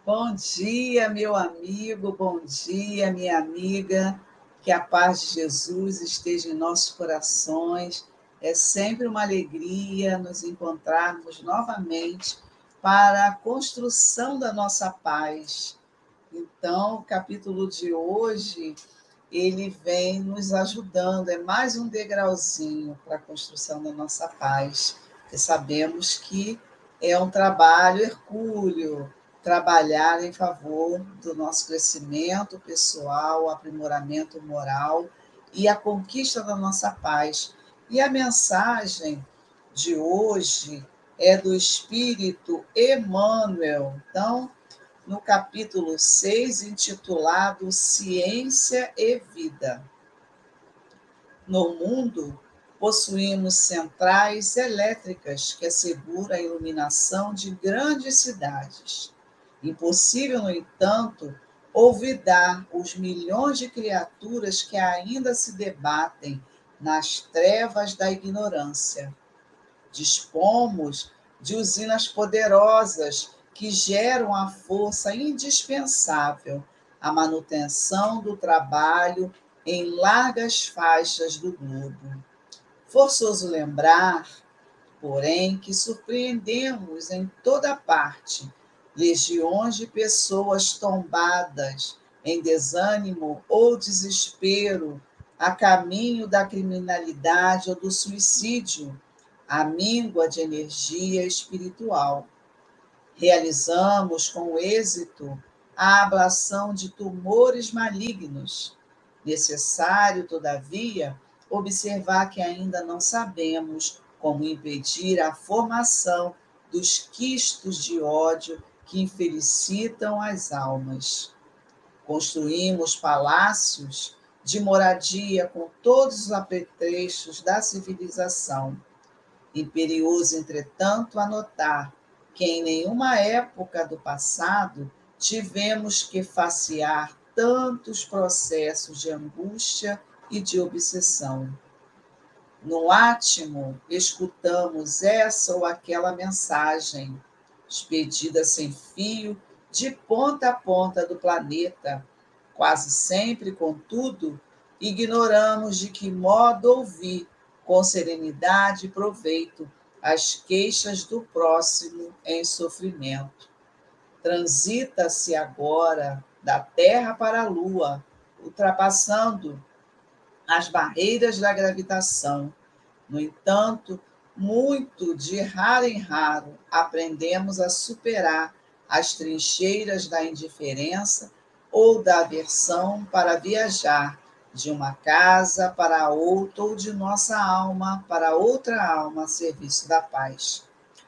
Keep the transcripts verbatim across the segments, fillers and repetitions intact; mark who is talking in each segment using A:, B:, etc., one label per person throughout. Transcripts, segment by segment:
A: Bom dia, meu amigo, bom dia, minha amiga. Que a paz de Jesus esteja em nossos corações. É sempre uma alegria nos encontrarmos novamente para a construção da nossa paz. Então, o capítulo de hoje, ele vem nos ajudando, é mais um degrauzinho para a construção da nossa paz. Porque sabemos que é um trabalho hercúleo, trabalhar em favor do nosso crescimento pessoal, aprimoramento moral e a conquista da nossa paz. E a mensagem de hoje é do Espírito Emmanuel. Então, no capítulo seis, intitulado Ciência e Vida. No mundo, possuímos centrais elétricas que asseguram a iluminação de grandes cidades. Impossível, no entanto, olvidar os milhões de criaturas que ainda se debatem nas trevas da ignorância. Dispomos de usinas poderosas que geram a força indispensável à manutenção do trabalho em largas faixas do globo. Forçoso lembrar, porém, que surpreendemos em toda parte legiões de pessoas tombadas em desânimo ou desespero a caminho da criminalidade ou do suicídio, à míngua de energia espiritual. Realizamos com êxito a ablação de tumores malignos. Necessário, todavia, observar que ainda não sabemos como impedir a formação dos quistos de ódio que infelicitam as almas. Construímos palácios de moradia com todos os apetrechos da civilização. Imperioso, entretanto, anotar que em nenhuma época do passado tivemos que facear tantos processos de angústia e de obsessão. No átimo, escutamos essa ou aquela mensagem, expedida sem fio, de ponta a ponta do planeta. Quase sempre, contudo, ignoramos de que modo ouvir com serenidade e proveito as queixas do próximo em sofrimento. Transita-se agora da Terra para a Lua, ultrapassando as barreiras da gravitação. No entanto, muito de raro em raro aprendemos a superar as trincheiras da indiferença ou da aversão para viajar de uma casa para outra ou de nossa alma para outra alma a serviço da paz.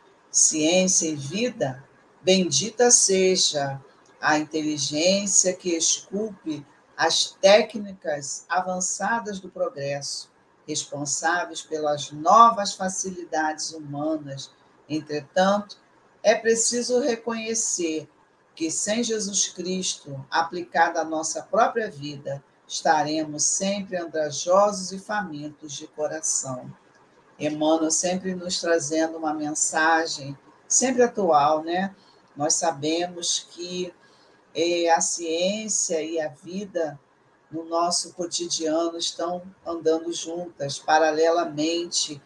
A: Ciência e vida, bendita seja a inteligência que esculpe as técnicas avançadas do progresso, responsáveis pelas novas facilidades humanas. Entretanto, é preciso reconhecer que sem Jesus Cristo, aplicado à nossa própria vida, estaremos sempre andrajosos e famintos de coração. Emmanuel sempre nos trazendo uma mensagem, sempre atual, né? Nós sabemos que é, a ciência e a vida no nosso cotidiano estão andando juntas, paralelamente,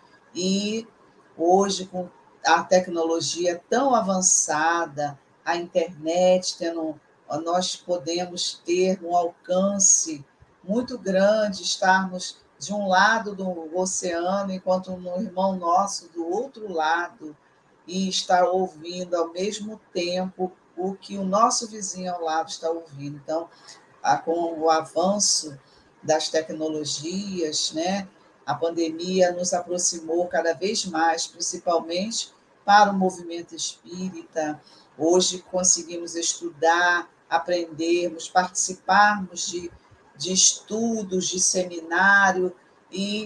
A: e hoje, com a tecnologia tão avançada, a internet, tendo, nós podemos ter um alcance muito grande, estarmos de um lado do oceano, enquanto um irmão nosso do outro lado, e estar ouvindo ao mesmo tempo o que o nosso vizinho ao lado está ouvindo. Então, com o avanço das tecnologias, né, a pandemia nos aproximou cada vez mais, principalmente para o movimento espírita. Hoje conseguimos estudar, aprendermos, participarmos de, de estudos, de seminário e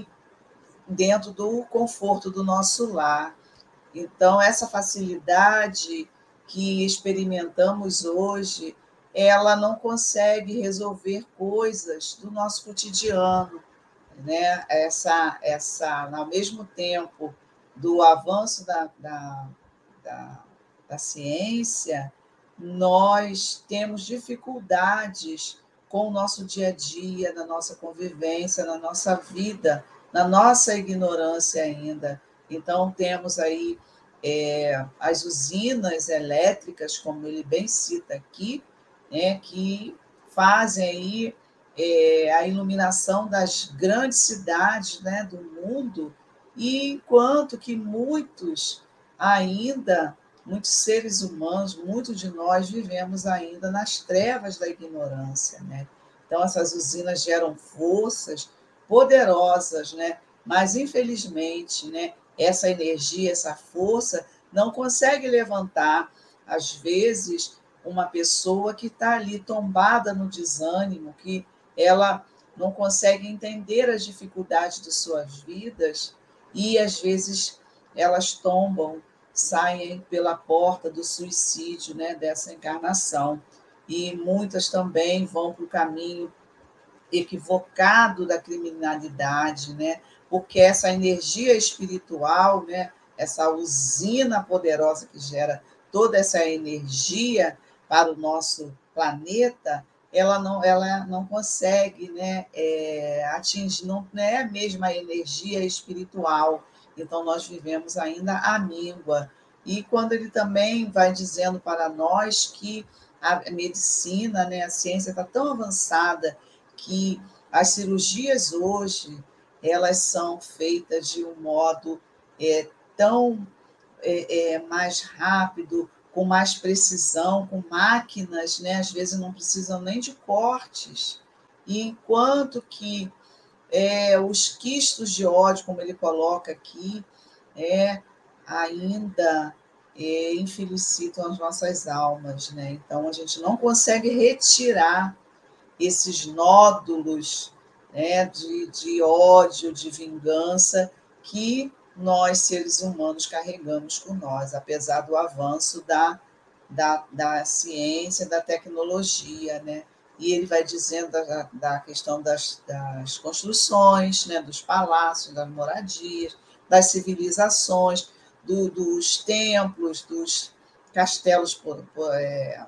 A: dentro do conforto do nosso lar. Então, essa facilidade que experimentamos hoje, ela não consegue resolver coisas do nosso cotidiano, né? Essa, essa, ao mesmo tempo do avanço da, da, da, da ciência, nós temos dificuldades com o nosso dia a dia, na nossa convivência, na nossa vida, na nossa ignorância ainda. Então, temos aí é, as usinas elétricas, como ele bem cita aqui, né, que fazem aí é, a iluminação das grandes cidades, né, do mundo, e enquanto que muitos ainda, muitos seres humanos, muitos de nós vivemos ainda nas trevas da ignorância, né? Então, essas usinas geram forças poderosas, né? Mas, infelizmente, né, essa energia, essa força, não consegue levantar, às vezes, uma pessoa que está ali tombada no desânimo, que ela não consegue entender as dificuldades de suas vidas e, às vezes, elas tombam, saem pela porta do suicídio, né, dessa encarnação. E muitas também vão para o caminho equivocado da criminalidade, né? Porque essa energia espiritual, né? Essa usina poderosa que gera toda essa energia para o nosso planeta, ela não, ela não consegue, né, é, atingir, não é a mesma energia espiritual. Então, nós vivemos ainda a míngua. E quando ele também vai dizendo para nós que a medicina, né, a ciência está tão avançada que as cirurgias hoje elas são feitas de um modo é, tão é, é, mais rápido, com mais precisão, com máquinas, né? Às vezes não precisam nem de cortes. E enquanto que é, os quistos de ódio, como ele coloca aqui, é, ainda é, infelicitam as nossas almas, né? Então a gente não consegue retirar esses nódulos, né, de, de ódio, de vingança que nós, seres humanos, carregamos com nós, apesar do avanço da, da, da ciência, da tecnologia, né? E ele vai dizendo da, da questão das, das construções, né, dos palácios, das moradias, das civilizações, do, dos templos, dos castelos por, por, é,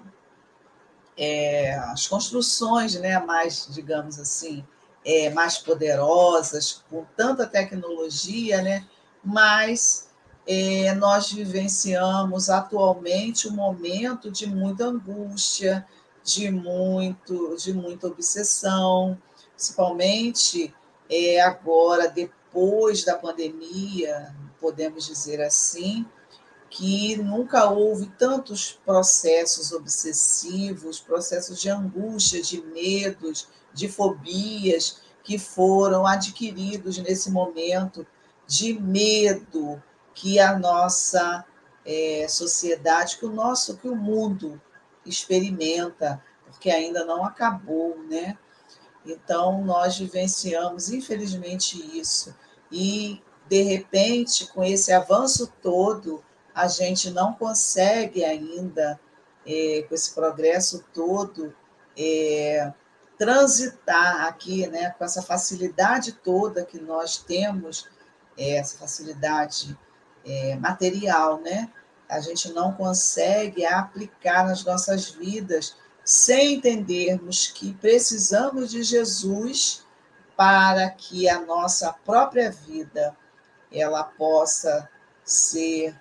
A: é, as construções, né, mais, digamos assim, é, mais poderosas, com tanta tecnologia, né, mas é, nós vivenciamos atualmente um momento de muita angústia, de, muito, de muita obsessão, principalmente é, agora, depois da pandemia, podemos dizer assim, que nunca houve tantos processos obsessivos, processos de angústia, de medos, de fobias que foram adquiridos nesse momento de medo que a nossa é, sociedade, que o nosso, que o mundo experimenta, porque ainda não acabou, né? Então, nós vivenciamos, infelizmente, isso. E, de repente, com esse avanço todo, a gente não consegue ainda, é, com esse progresso todo, é, transitar aqui, né, com essa facilidade toda que nós temos, é, essa facilidade é, material, né? A gente não consegue aplicar nas nossas vidas sem entendermos que precisamos de Jesus para que a nossa própria vida ela possa ser,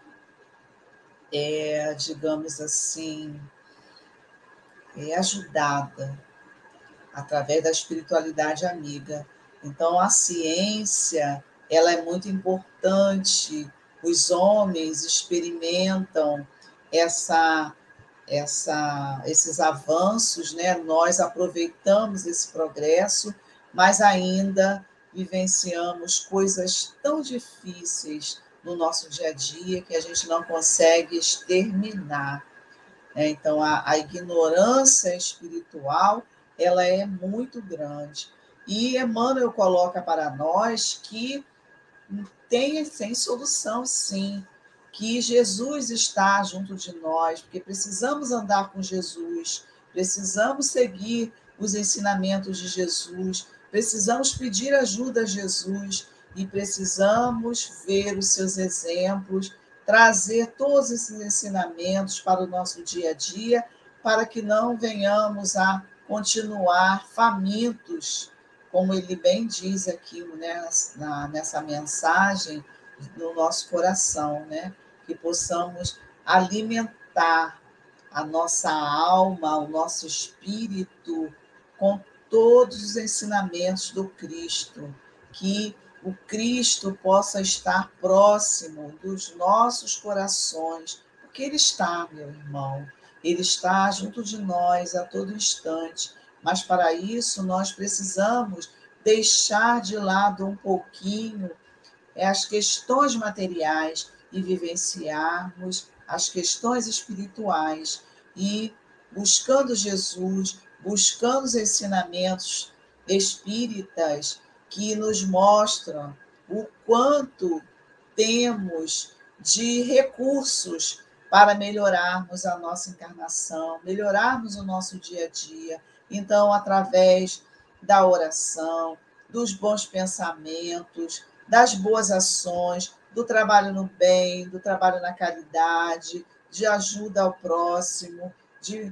A: é, digamos assim, é, ajudada através da espiritualidade amiga. Então, a ciência ela é muito importante. Os homens experimentam essa essa, esses avanços, né? Nós aproveitamos esse progresso, mas ainda vivenciamos coisas tão difíceis no nosso dia a dia que a gente não consegue exterminar, né? Então, a, a ignorância espiritual ela é muito grande. E Emmanuel coloca para nós que tem, tem solução, sim, que Jesus está junto de nós, porque precisamos andar com Jesus, precisamos seguir os ensinamentos de Jesus, precisamos pedir ajuda a Jesus e precisamos ver os seus exemplos, trazer todos esses ensinamentos para o nosso dia a dia, para que não venhamos a continuar famintos, como ele bem diz aqui, né, na, nessa mensagem, no nosso coração, né? Que possamos alimentar a nossa alma, o nosso espírito com todos os ensinamentos do Cristo, que o Cristo possa estar próximo dos nossos corações, porque Ele está, meu irmão, Ele está junto de nós a todo instante, mas para isso nós precisamos deixar de lado um pouquinho as questões materiais e vivenciarmos as questões espirituais e buscando Jesus, buscando os ensinamentos espíritas que nos mostram o quanto temos de recursos para melhorarmos a nossa encarnação, melhorarmos o nosso dia a dia. Então, através da oração, dos bons pensamentos, das boas ações, do trabalho no bem, do trabalho na caridade, de ajuda ao próximo, de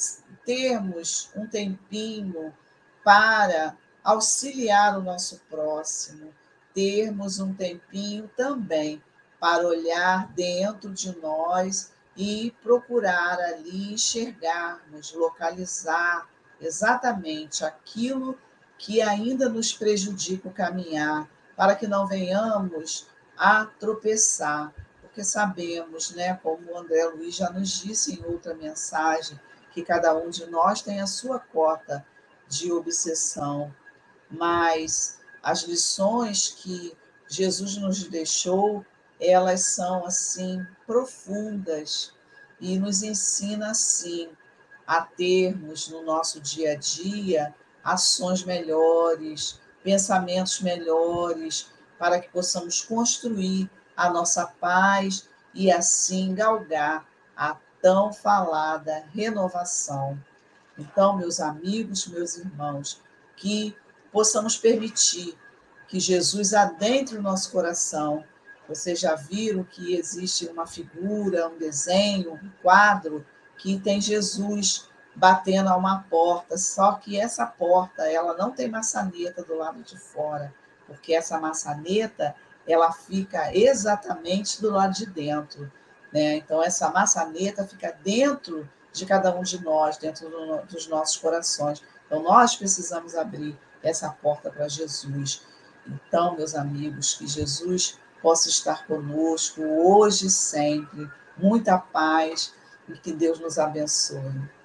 A: termos um tempinho para auxiliar o nosso próximo, termos um tempinho também para olhar dentro de nós e procurar ali enxergarmos, localizar exatamente aquilo que ainda nos prejudica o caminhar, para que não venhamos a tropeçar, porque sabemos, né, como o André Luiz já nos disse em outra mensagem, que cada um de nós tem a sua cota de obsessão, mas as lições que Jesus nos deixou, elas são assim profundas e nos ensina assim a termos no nosso dia a dia ações melhores, pensamentos melhores, para que possamos construir a nossa paz e assim galgar a tão falada renovação. Então, meus amigos, meus irmãos, que possamos permitir que Jesus adentre o nosso coração. Vocês já viram que existe uma figura, um desenho, um quadro que tem Jesus batendo a uma porta, só que essa porta, ela não tem maçaneta do lado de fora, porque essa maçaneta, ela fica exatamente do lado de dentro, né? Então, essa maçaneta fica dentro de cada um de nós, dentro do, dos nossos corações. Então, nós precisamos abrir essa porta para Jesus. Então, meus amigos, que Jesus possa estar conosco hoje e sempre. Muita paz e que Deus nos abençoe.